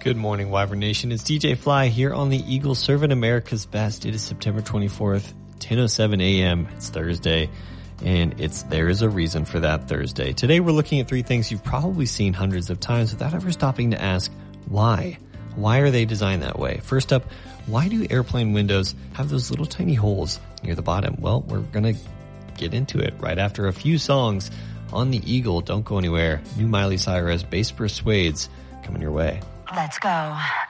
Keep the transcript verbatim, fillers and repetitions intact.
Good morning, Wyvern Nation. It's D J Fly here on the Eagle serving America's best. It is September twenty-fourth, ten oh seven a.m. It's Thursday, and it's there is a reason for that Thursday. Today we're looking at three things you've probably seen hundreds of times without ever stopping to ask why. Why are they designed that way? First up, why do airplane windows have those little tiny holes near the bottom? Well, we're going to get into it right after a few songs on the Eagle. Don't go anywhere. New Miley Cyrus, Bass Persuades, coming your way. Let's go.